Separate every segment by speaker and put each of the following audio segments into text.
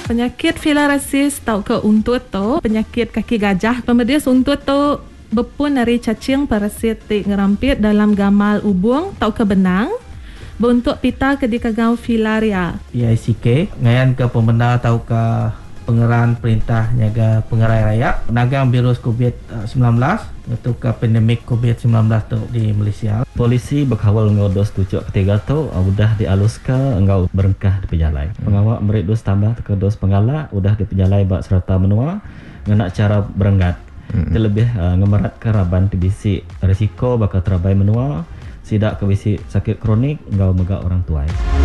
Speaker 1: Penyakit filariasis tau ke untut tu, penyakit kaki gajah. Pemedis untut tu berpun dari cacing parasit ngerampit dalam gamal ubung tau ke benang. Bentuk pita ke dikagau filaria.
Speaker 2: PICK ngayan ke pembenar tau ke pengeran perintah nyaga pengerai raya nagang virus COVID-19 itu ke pandemik COVID-19 tu di Malaysia.
Speaker 3: Polisi berkawal ngau dos tujuh ketiga tu udah dialus ke ngau berengkah di penjalai. Pengawak merik dos tambah ke dos pengalak udah di penjalai bak serta menua ngena cara berenggat. Terlebih ngemerat ke raban tibisi risiko bakal terabai menua sidak ke bisi sakit kronik ngau megak orang tua.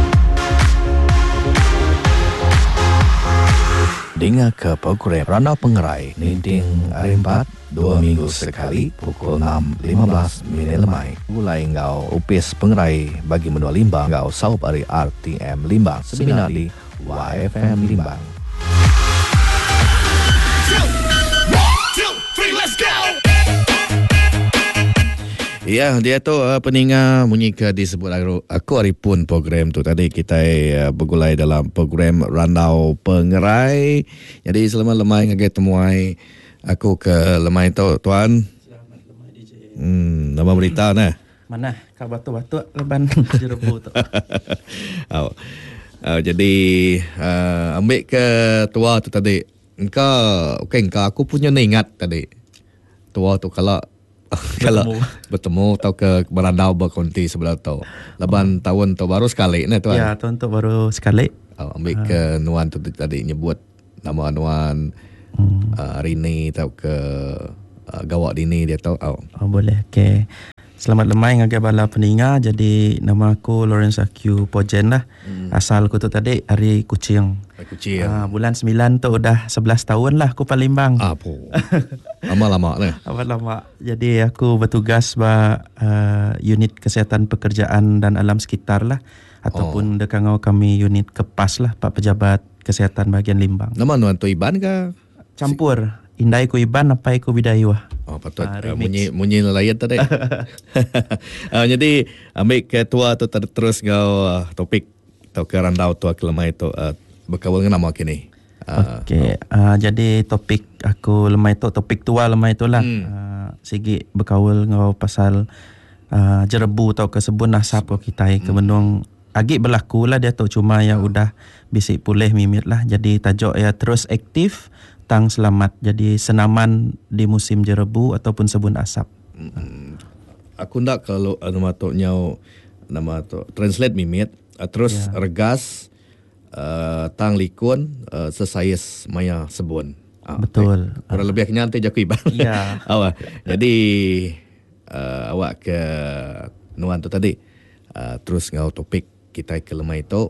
Speaker 4: Dengar ke program Ranau Pengerai Ninding hari 4 2 minggu sekali pukul 6.15 minit lemai. Mulai ngau upis pengerai bagi menua Limbang ngau saup hari RTM Limbang seminar di YFM Limbang. Ya, dia tu peningat bunyi ke disebut aku hari pun program tu tadi kita bergulai dalam program Ranau Pengerai. Jadi selamat lemai ngagai temuai aku ke lemai tu tuan.
Speaker 2: Selamat lemai DJ.
Speaker 4: Nama berita nah.
Speaker 2: Mana kau batu-batu leban jerebu tu.
Speaker 4: Jadi ambil ke tua tu tadi. Engkau aku punya ingat tadi. Tua tu kalau bertemu atau ke berandau berkonti sebelah tu. Leban tahun tu baru sekali ni tuan.
Speaker 2: Ya, tahun tu baru sekali.
Speaker 4: Ambil ke Nuan tu tadi nyebut nama Nuan Rini atau ke Gawak Dini dia tahu.
Speaker 2: Boleh. Okey. Selamat lemai ngagai bala peninga. Jadi nama aku Lawrence Akyu Pojen lah. Asal aku tu tadi hari Kuching. Bulan 9 tu udah 11 tahun lah aku Palembang.
Speaker 4: Lama-lama ni.
Speaker 2: Lama. Jadi aku bertugas unit kesihatan pekerjaan dan alam sekitar lah. Ataupun dekangau kami unit kepas lah Pak Pejabat Kesihatan bahagian Limbang.
Speaker 4: Nama Nuan tu Iban ke?
Speaker 2: Campur. Indai ku Iban apa ku Bidayuh.
Speaker 4: Patut munyi layan tadi. Jadi ambil ketua tu terus ngau topik atau ke randau tu ke lemai tu berkawal dengan nama kini.
Speaker 2: Okey. Jadi topik aku lemai tu topik tua lemai tu lah. Sigi berkawal ngau pasal jerebu atau kesebun nasab ko kita ke bendung agi berlaku lah dia tu cuma yang udah bisik pulih mimit lah. Jadi tajuk ya terus aktif tang selamat. Jadi senaman di musim jerebu ataupun sebun asap.
Speaker 4: Aku ndak kalau nama tu translate mimit terus regas tang likun sesayas maya sebun.
Speaker 2: Betul.
Speaker 4: Kurang lebih kenyantai jaku Iban.
Speaker 2: Ya.
Speaker 4: Jadi awak ke Nuan tu tadi terus ngau topik kita ke lemai tu.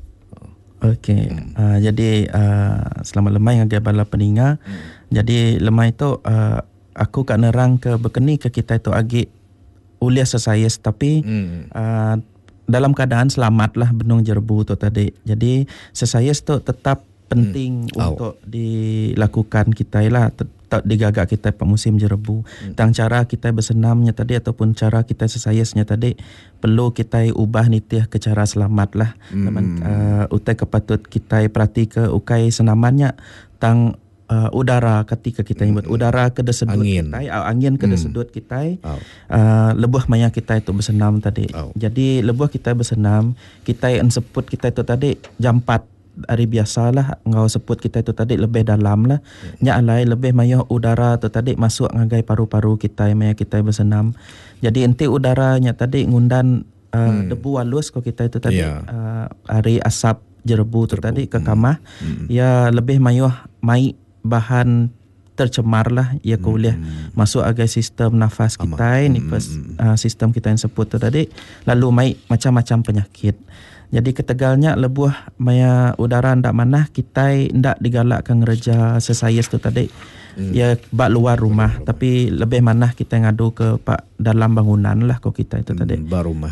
Speaker 2: Okey. Jadi selamat lemai ngagai bala peninga. Jadi lemai tu aku kat nerang ke berkeni ke kita itu agi uliah sesayas tapi dalam keadaan selamat lah benung jerebu tu tadi. Jadi sesayas tu tetap penting untuk dilakukan kita lah, tetap digagak kita pada musim jerebu. Tang cara kita bersenamnya tadi ataupun cara kita sesayasnya tadi perlu kita ubah nitiah ke cara selamat lah. Utai kepatut kita perhati ke ukai senamannya tang udara ketika kita nyebut udara ke desedut kita, angin ke desedut kita, lebuh maya kita itu bersenam tadi. Jadi lebuh kita bersenam, kita yang seput kita itu tadi jam 4 hari biasalah ngau seput kita itu tadi lebih dalam lah. Nya alai lebih maya udara tu tadi masuk ngagai paru-paru kita maya kita bersenam. Jadi enti udaranya tadi ngundan debu halus ko kita itu tadi hari asap jerebu tu tadi ke kamah ya lebih mayuh mai bahan tercemar lah ya kuliah masuk agai sistem nafas kita ni sistem kita yang sebut tu tadi lalu mai macam-macam penyakit. Jadi ketegalnya lebuh maya udara ndak manah kita ndak digalakkan ngereja sesayas tu tadi. Ya bak luar rumah tapi lebih manah kita ngadu ke pak dalam bangunan lah kok kita itu tadi.
Speaker 4: Barumah.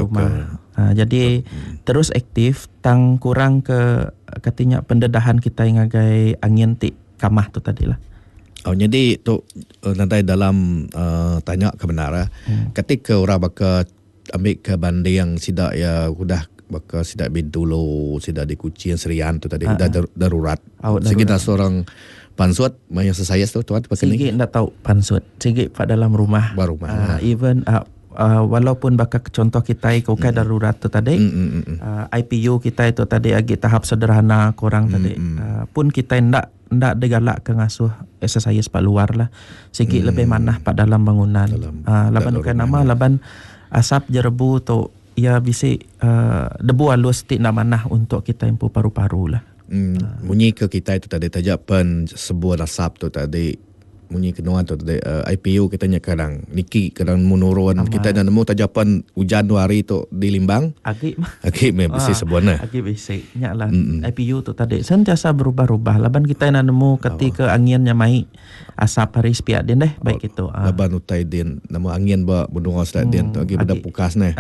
Speaker 2: Jadi terus aktif tang kurang ke katanya pendedahan kita yang ngagai angin ti kamah tu tadilah.
Speaker 4: Jadi tu nanti dalam tanya kebenaran ketika orang bakal ambil ke bandi yang sidak ya udah bakal sidak bintulu, sidak di kucing serian tu tadi dah darurat.
Speaker 2: Darurat.
Speaker 4: Sekitar seorang pansut maya sesayas tu tuan pakai
Speaker 2: Sige ndak tahu pansut. Sige pada dalam rumah.
Speaker 4: Rumah.
Speaker 2: Even walaupun bakal contoh kita kai darurat tu tadi, IPU kita itu tadi agak tahap sederhana korang tadi. Pun kita ndak digalak ke ngasuh exercise pak luar lah. Sikit lebih manah pak dalam bangunan. Laban ukai nama laban asap jerebu tu ia bisi debu halus tik nak manah untuk kita impu paru-paru lah.
Speaker 4: Munyi ke kita itu tadi tajapan sebuah asap tu tadi munyi kenuan tu tadi IPU kita nya kadang niki kadang menurun kita dah nemu tajapan hujan 2 hari tu di Limbang
Speaker 2: Agik
Speaker 4: mesti sebuahnya
Speaker 2: agik basic nya lah. IPU tu tadi sentiasa berubah-ubah laban kita nak nemu ketika anginnya mai asap hari spiak din deh baik itu
Speaker 4: laban utai din nama angin ba bendunga sedak din tu agi benda pukas ne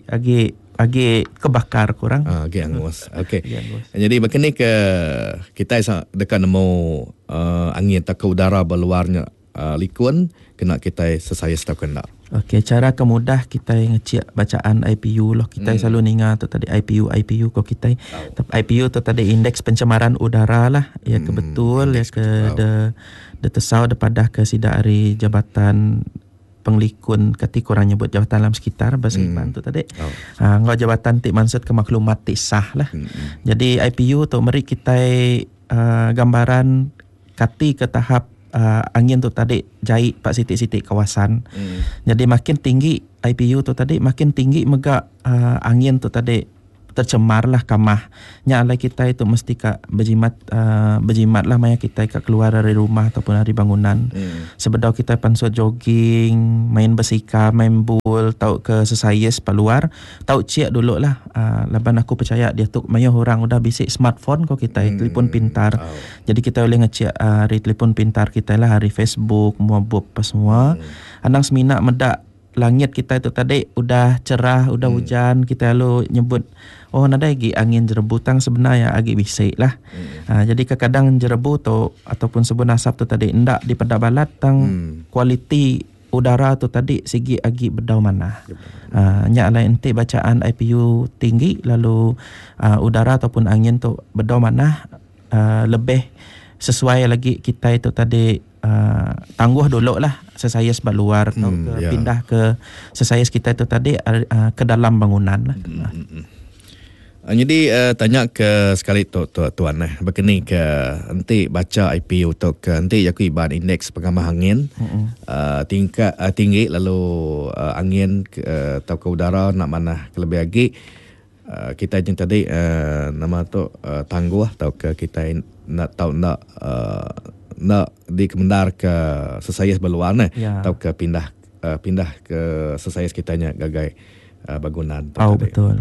Speaker 2: agi kebakar kurang
Speaker 4: agi angus okey jadi begini ke kita dekat nemu angin tak ke udara berluarnya likun kena kita sesaya tahu kena.
Speaker 2: Okey, cara kemudah kita ngecek bacaan IPU loh. Kita selalu ninga tu tadi IPU kok kita. IPU tu tadi indeks pencemaran udara lah. Ya kebetul ya ke de tesau daripada ke sidak hari jabatan penglikun ketika orang nyebut jabatan dalam sekitar bahasa Iban tu tadi. Ngau jabatan tik maksud ke maklumat tik sah lah. Jadi IPU tu mari kita gambaran kati ke tahap angin tu tadi jahit pak sitik-sitik kawasan. Jadi makin tinggi IPU tu tadi makin tinggi mega angin tu tadi tercemar lah kamah. Nyalai kita itu mesti berjimat lah maya kita keluar dari rumah ataupun dari bangunan. Sebedau kita pansut jogging, main bersika, main bul, tahu ke sesayas keluar, tahu cek dulu lah. Laban aku percaya dia tu maya orang udah bisik smartphone kok kita telefon pintar. Jadi kita boleh ngecek hari telefon pintar kita lah, hari Facebook, muabub apa semua. Anang semina medak langit kita itu tadi udah cerah, udah hujan, kita lalu nyebut nada lagi angin jerebu tang sebenarnya agak bisik lah. Jadi kadang jerebu tu ataupun sebut asap tu tadi ndak di pedak balat tang kualiti udara tu tadi segi agi bedau mana. Nya lain enti bacaan IPU tinggi lalu udara ataupun angin tu bedau mana lebih sesuai lagi kita itu tadi tangguh dulu lah sesayas bak luar atau pindah ke sesayas kita itu tadi ke dalam bangunan lah.
Speaker 4: Jadi tanya ke sekali tuan begini ke nanti baca IPU tu ke nanti aku iban indeks pengamah angin tingkat tinggi lalu angin atau ke udara nak mana lebih lagi kita yang tadi nama tu tangguh atau ke kita nak tahu nak dikemendar ke sesayas berluar atau ke pindah ke sesayas kitanya gagai bangunan
Speaker 2: betul.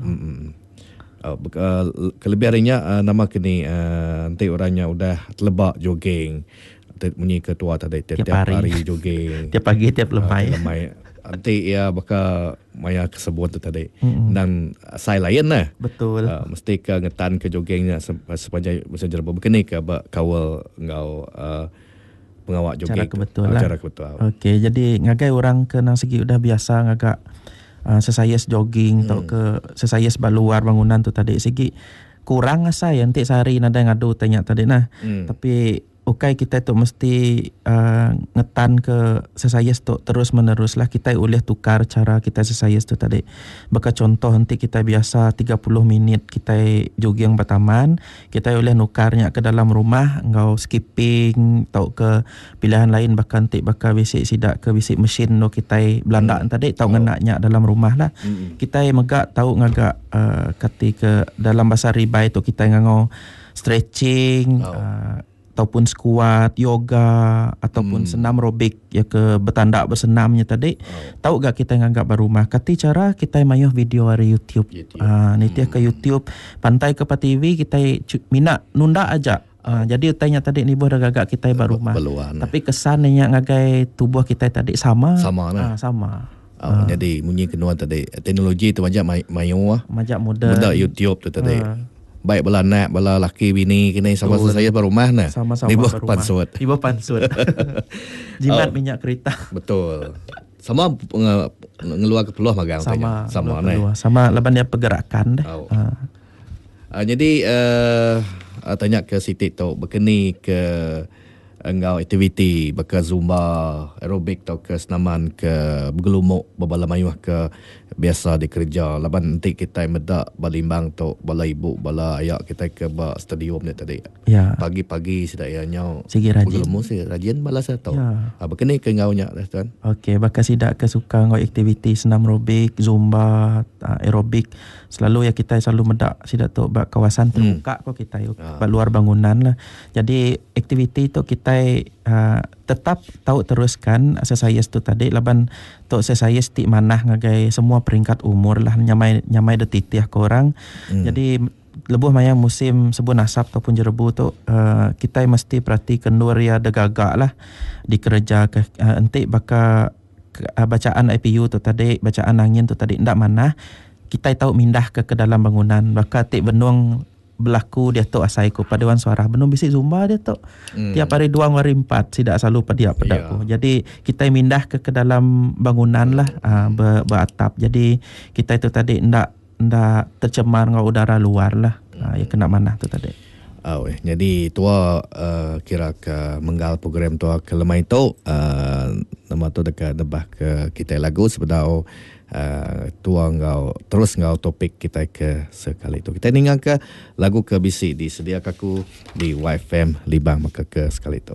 Speaker 4: Kelebihannya nama kini nanti orangnya udah terlebak jogging bunyi ketua tadi tiap hari jogging
Speaker 2: tiap pagi tiap lemai
Speaker 4: nanti ia bakal maya kesebut tu tadi dan saya lain lah
Speaker 2: betul
Speaker 4: mesti ke ngetan ke joggingnya sepanjang masa jerba begini ke kawal ngau pengawak jogging cara kebetulan.
Speaker 2: Okey, jadi ngagai orang ke nang segi udah biasa ngagak sesayas jogging atau ke sesayas baluar bangunan tu tadi segi kurang asa ya nanti sehari nada ngadu tanya tadi tapi ukai kita tu mesti ngetan ke sesayas tu terus menerus lah kita boleh tukar cara kita sesayas tu tadi. Baka contoh nanti kita biasa 30 minit kita jogging bertaman, kita boleh nukarnya ke dalam rumah ngau skipping atau ke pilihan lain bahkan nanti baka bisik sidak ke bisik mesin no kita belanda tadi tahu ngenaknya dalam rumah lah. Kita megak tahu ngagak ketika dalam bahasa ribai tu kita ngau stretching ataupun squat, yoga ataupun senam aerobik ya ke bertandak bersenamnya tadi. Tahu gak kita nganggap berumah kati cara kita mayuh video dari YouTube. Ni ke YouTube pantai ke TV kita minat nunda aja. Jadi tanya tadi ni boleh gagak kita berumah. Tapi kesannya ngagai tubuh kita tadi sama. Sama.
Speaker 4: Jadi munyi kedua tadi teknologi tu majak mayuh
Speaker 2: majak muda
Speaker 4: YouTube tu tadi. Baik bela nak bela laki bini kini sama-sama saya berumah nah.
Speaker 2: Sama-sama berumah. Ibu pansut. Jimat minyak kereta.
Speaker 4: Betul. Sama ngeluar ke peluang magang
Speaker 2: sama sama laban dia pergerakan deh.
Speaker 4: Jadi tanya ke Siti tu berkeni ke engkau aktiviti baka zumba, aerobik atau ke senaman ke bergelumuk berbala mayuh ke biasa di kerja. Laban nanti kita medak balimbang tu bala ibu bala ayak kita ke stadium ni tadi.
Speaker 2: Ya.
Speaker 4: Pagi-pagi sidaknya
Speaker 2: Sigi rajin.
Speaker 4: bergelumuk si rajin balas atau.
Speaker 2: Ya.
Speaker 4: Berkeni ke engkau nya tuan.
Speaker 2: Okey, bakal sidak ke suka ngau aktiviti senam aerobik, zumba, aerobik. Selalu ya kita selalu medak sidak tu bak kawasan terbuka kok kita bak luar bangunan lah. Jadi aktiviti tu kita tetap tahu teruskan exercise tu tadi laban tu exercise ti manah ngagai semua peringkat umur lah nyamai detitiah ke orang. Jadi lebuh maya musim sebun asap ataupun jerebu tu kita mesti perhati kendur ya degagak lah di kerja ke enti baka bacaan IPU tu tadi, bacaan angin tu tadi ndak manah kita tahu mindah ke dalam bangunan baka tik benung berlaku dia tu asai ku paduan suara benung bisik zumba dia tu tiap hari 2 hari 4 tidak selalu padaku. Jadi kita mindah ke dalam bangunan lah beratap. Jadi kita itu tadi ndak tercemar dengan udara luar lah. Ya kena mana tu tadi.
Speaker 4: Jadi tua kira ke menggal program tua ke lemai tu nama tu dekat debah ke kita lagu sebenarnya tua ngau terus ngau topik kita ke sekali itu. Kita dengar ke lagu ke bisik disediakan aku di YFM Libang maka ke sekali itu.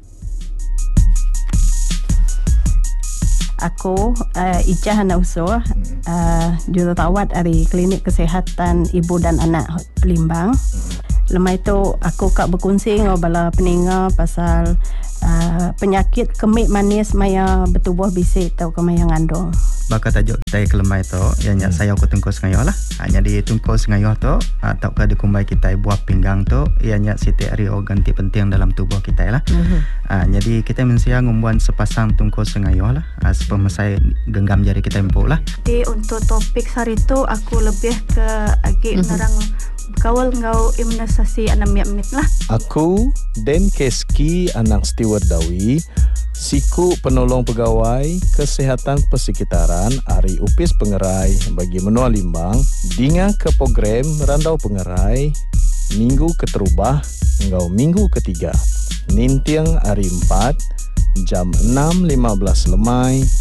Speaker 5: Aku Ijah Hana Usur, jururawat dari Klinik Kesihatan Ibu dan Anak Limbang. Lemah itu aku kak berkongsi dengan bala peninga pasal penyakit kemik manis maya bertubuh bisik atau kemaya ngandung.
Speaker 2: Baka tajuk kita ke lemah itu yang saya aku tungkus ngayo lah. Jadi tungkus ngayo tu atau ke dikumbai kita buah pinggang tu ianya setiap hari organ penting dalam tubuh kita lah. Jadi kita mesti ngumbuan sepasang tungkus ngayo lah. Supaya saya genggam jari kita empuk lah.
Speaker 5: Jadi untuk topik hari itu aku lebih ke agi nerang kawal ngau imunisasi anak miat-miat lah.
Speaker 6: Aku Den Keski Anang Stewart Dawi, siku penolong pegawai kesehatan persekitaran Ari Upis Pengerai bagi Menua Limbang, dinga ke program Randau Pengerai minggu keterubah ngau minggu ketiga. Nintiang Ari 4 jam 6.15 lemai